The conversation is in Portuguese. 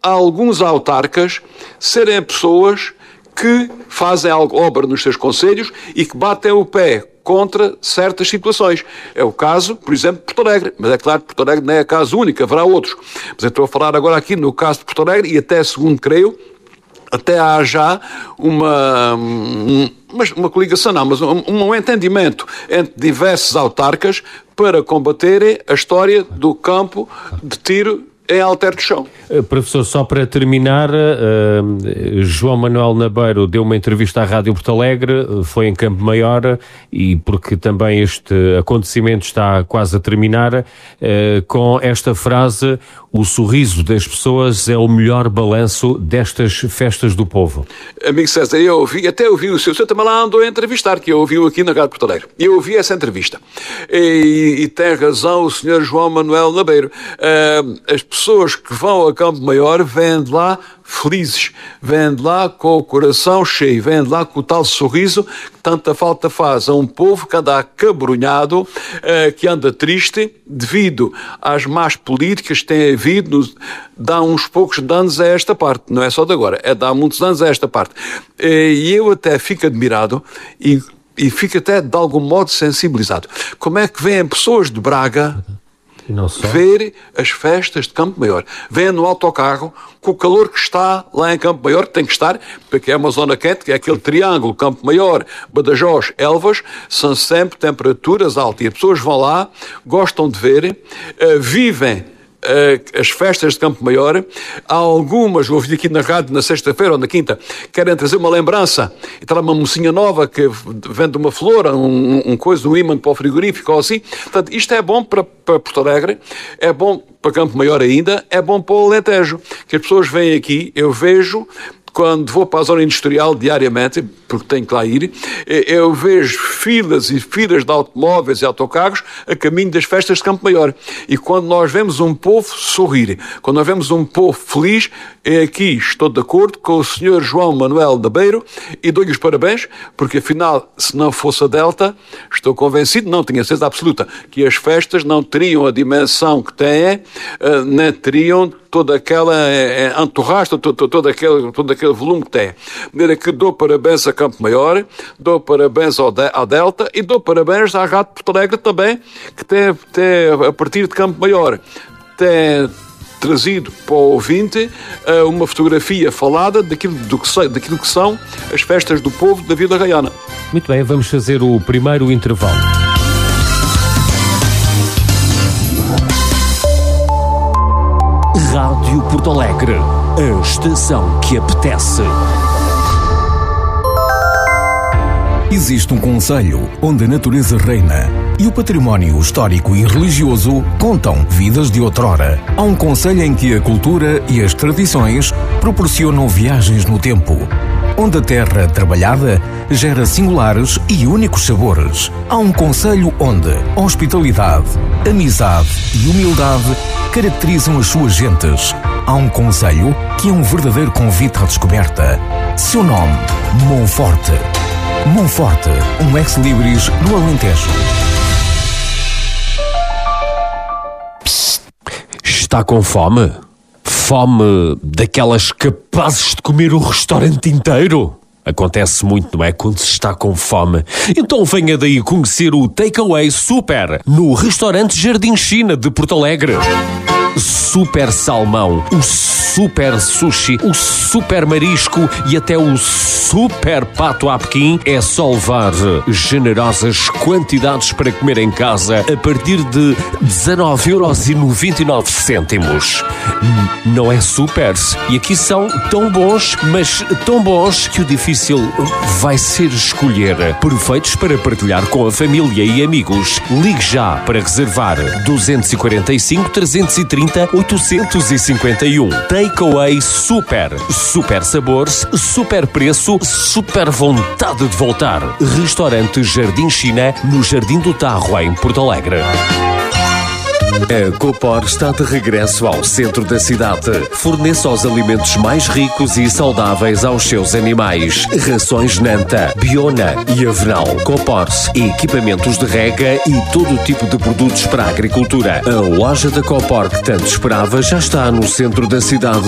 alguns autarcas serem pessoas que fazem obra nos seus concelhos e que batem o pé contra certas situações. É o caso, por exemplo, de Porto Alegre. Mas é claro que Porto Alegre não é caso único, haverá outros. Mas eu estou a falar agora aqui no caso de Porto Alegre e até, segundo creio, até há já uma coligação, não, mas um entendimento entre diversos autarcas para combaterem a história do campo de tiro em Alter do Chão. Professor, só para terminar, João Manuel Nabeiro deu uma entrevista à Rádio Porto Alegre, foi em Campo Maior, e porque também este acontecimento está quase a terminar, com esta frase: o sorriso das pessoas é o melhor balanço destas festas do povo. Amigo César, eu ouvi o senhor também lá andou a entrevistar, que eu ouvi aqui na Rádio Porto Alegre. Eu ouvi essa entrevista. E tem razão o senhor João Manuel Nabeiro. As pessoas que vão a Campo Maior vêm de lá felizes, vêm de lá com o coração cheio, vêm de lá com o tal sorriso que tanta falta faz a um povo que anda acabrunhado, que anda triste devido às más políticas que tem havido, dá uns poucos anos a esta parte, não é só de agora, é de há muitos anos a esta parte. E eu até fico admirado e fico até de algum modo sensibilizado. Como é que vêm pessoas de Braga ver as festas de Campo Maior? Vêm no autocarro, com o calor que está lá em Campo Maior, que tem que estar, porque é uma zona quente, que é aquele triângulo, Campo Maior, Badajoz, Elvas, são sempre temperaturas altas. E as pessoas vão lá, gostam de ver, vivem as festas de Campo Maior. Há algumas, eu ouvi aqui na rádio na sexta-feira ou na quinta, querem trazer uma lembrança, e está lá uma mocinha nova que vende uma flor, um ímã para o frigorífico ou assim. Portanto, isto é bom para Porto Alegre, é bom para Campo Maior ainda, é bom para o Alentejo, que as pessoas vêm aqui, eu vejo, quando vou para a zona industrial diariamente, porque tenho que lá ir, eu vejo filas e filas de automóveis e autocarros a caminho das festas de Campo Maior. E quando nós vemos um povo sorrir, quando nós vemos um povo feliz, aqui estou de acordo com o Sr. João Manuel Nabeiro e dou-lhe os parabéns, porque afinal, se não fosse a Delta, estou convencido, não tenho certeza absoluta, que as festas não teriam a dimensão que têm, nem teriam toda aquela entourage, todo aquele volume que tem. De maneira que dou parabéns a Campo Maior, dou parabéns à Delta e dou parabéns à Rádio Porto Alegre também, que tem a partir de Campo Maior, tem trazido para o ouvinte uma fotografia falada daquilo que são as festas do povo da Vila Gaiana. Muito bem, vamos fazer o primeiro intervalo. Rádio Porto Alegre, a estação que apetece. Existe um concelho onde a natureza reina e o património histórico e religioso contam vidas de outrora. Há um concelho em que a cultura e as tradições proporcionam viagens no tempo, onde a terra trabalhada gera singulares e únicos sabores. Há um concelho onde hospitalidade, amizade e humildade caracterizam as suas gentes. Há um concelho que é um verdadeiro convite à descoberta. Seu nome, Monforte. Monforte, um ex-libris no Alentejo. Psst, está com fome? Fome daquelas capazes de comer o restaurante inteiro? Acontece muito, não é? Quando se está com fome. Então venha daí conhecer o Takeaway Super no restaurante Jardim China de Porto Alegre. Super salmão, o super sushi, o super marisco e até o super pato à Pequim. É só levar generosas quantidades para comer em casa a partir de 19,99€. Não é super? E aqui são tão bons, mas tão bons que o difícil vai ser escolher. Perfeitos para partilhar com a família e amigos. Ligue já para reservar 245 330 851. Takeaway Super. Super sabores, super preço, super vontade de voltar. Restaurante Jardim China, no Jardim do Tarro, em Porto Alegre. A Copor está de regresso ao centro da cidade. Fornece os alimentos mais ricos e saudáveis aos seus animais. Rações Nanta, Biona e Avenal. Copors, equipamentos de rega e todo tipo de produtos para a agricultura. A loja da Copor que tanto esperava já está no centro da cidade